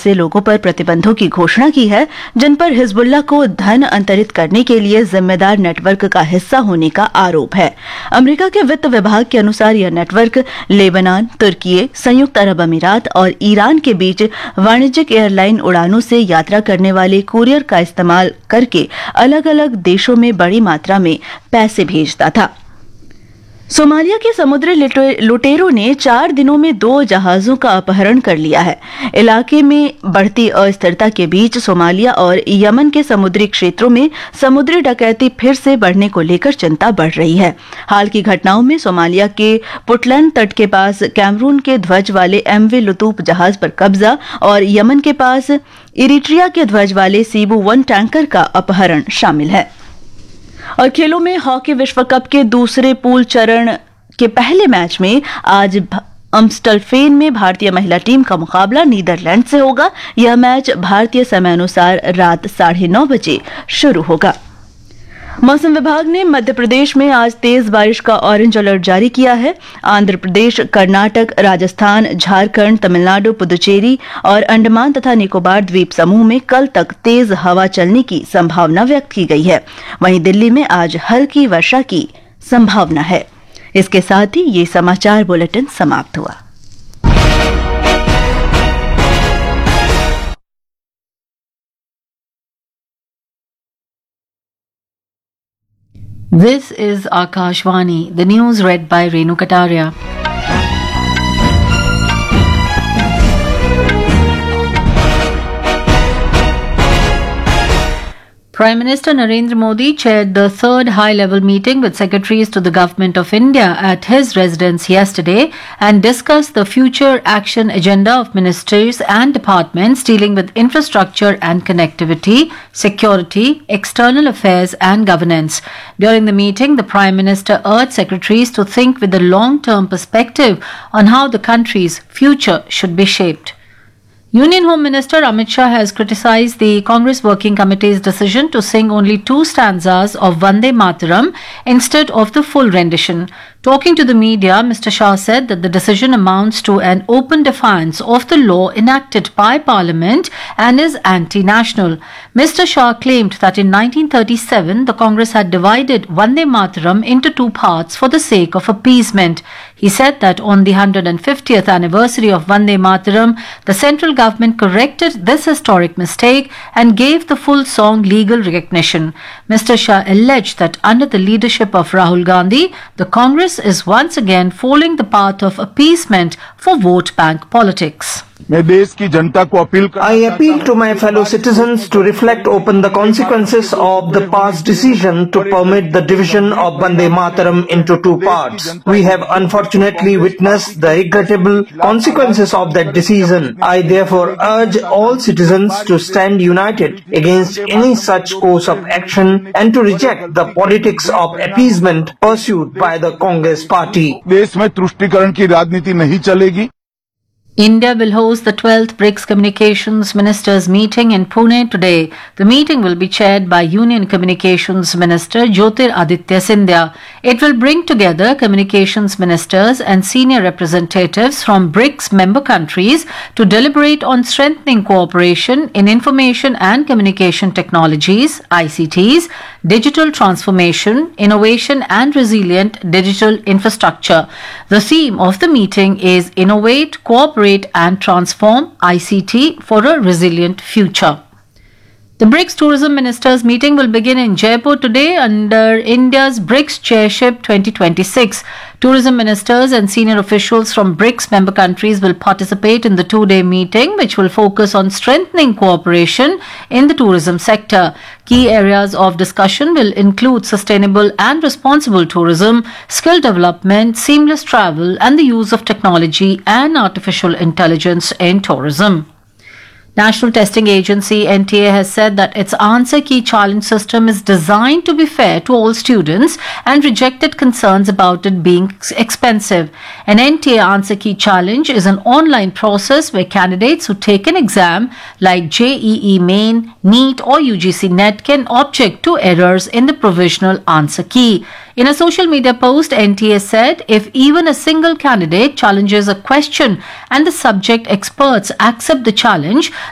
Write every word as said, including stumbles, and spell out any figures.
ऐसे लोगों पर प्रतिबंधों की घोषणा की है जिन पर हिजबुल्लाह को धन अंतरित करने के लिए जिम्मेदार नेटवर्क का हिस्सा होने का आरोप है। अमेरिका के वित्त विभाग के अनुसार यह नेटवर्क लेबनान, तुर्की, संयुक्त अरब अमीरात और ईरान के बीच वाणिज्यिक एयरलाइन उड़ानों से यात्रा करने वाले कुरियर का इस्तेमाल करके अलग अलग देशों में बड़ी मात्रा में पैसे भेजता था। सोमालिया के समुद्री लुटेरों ने चार दिनों में दो जहाजों का अपहरण कर लिया है। इलाके में बढ़ती अस्थिरता के बीच सोमालिया और यमन के समुद्री क्षेत्रों में समुद्री डकैती फिर से बढ़ने को लेकर चिंता बढ़ रही है। हाल की घटनाओं में सोमालिया के पुटलैंड तट के पास कैमरून के ध्वज वाले एमवी लुतूफ जहाज पर कब्जा और यमन के पास इरिट्रिया के ध्वज वाले सीबू वन टैंकर का अपहरण शामिल है। और खेलों में हॉकी विश्व कप के दूसरे पूल चरण के पहले मैच में आज अम्स्टलफेन में भारतीय महिला टीम का मुकाबला नीदरलैंड से होगा। यह मैच भारतीय समयानुसार रात साढ़े नौ बजे शुरू होगा। मौसम विभाग ने मध्य प्रदेश में आज तेज बारिश का ऑरेंज अलर्ट जारी किया है। आंध्र प्रदेश, कर्नाटक, राजस्थान, झारखंड, तमिलनाडु, पुदुचेरी और अंडमान तथा निकोबार द्वीप समूह में कल तक तेज हवा चलने की संभावना व्यक्त की गई है। वहीं दिल्ली में आज हल्की वर्षा की संभावना है। इसके साथ ही ये समाचार बुलेटिन समाप्त हुआ। This is Akashvani, the news read by Renu Kataria. Prime Minister Narendra Modi chaired the third high-level meeting with secretaries to the Government of India at his residence yesterday and discussed the future action agenda of ministries and departments dealing with infrastructure and connectivity, security, external affairs and governance. During the meeting, the Prime Minister urged secretaries to think with a long-term perspective on how the country's future should be shaped. Union Home Minister Amit Shah has criticised the Congress Working Committee's decision to sing only two stanzas of Vande Mataram instead of the full rendition. Talking to the media, Mister Shah said that the decision amounts to an open defiance of the law enacted by Parliament and is anti-national. Mister Shah claimed that in nineteen thirty-seven, the Congress had divided Vande Mataram into two parts for the sake of appeasement. He said that on the one hundred fiftieth anniversary of Vande Mataram, the central government corrected this historic mistake and gave the full song legal recognition. Mister Shah alleged that under the leadership of Rahul Gandhi, the Congress is once again following the path of appeasement for vote bank politics. मैं देश की जनता को appeal कर I appeal to my fellow citizens to reflect upon the consequences of the past decision to permit the division of Vande Mataram into two parts. We have unfortunately witnessed the regrettable consequences of that decision. I therefore urge all citizens to stand united against any such course of action and to reject the politics of appeasement pursued by the Congress party. देश में तुष्टीकरण की राजनीति नहीं चलेगी। India will host the twelfth BRICS Communications Ministers meeting in Pune today. The meeting will be chaired by Union Communications Minister Jyotir Aditya Scindia. It will bring together communications ministers and senior representatives from BRICS member countries to deliberate on strengthening cooperation in information and communication technologies, I C Ts, digital transformation, innovation and resilient digital infrastructure. The theme of the meeting is Innovate, Cooperate and Transform I C T for a Resilient Future. The BRICS Tourism Ministers meeting will begin in Jaipur today under India's BRICS Chairship twenty twenty-six. Tourism ministers and senior officials from BRICS member countries will participate in the two-day meeting, which will focus on strengthening cooperation in the tourism sector. Key areas of discussion will include sustainable and responsible tourism, skill development, seamless travel, and the use of technology and artificial intelligence in tourism. National Testing Agency N T A has said that its Answer Key challenge system is designed to be fair to all students and rejected concerns about it being expensive. An N T A Answer Key challenge is an online process where candidates who take an exam like J E E Main, NEET or U G C Net can object to errors in the provisional answer key. In a social media post, N T A said if even a single candidate challenges a question and the subject experts accept the challenge,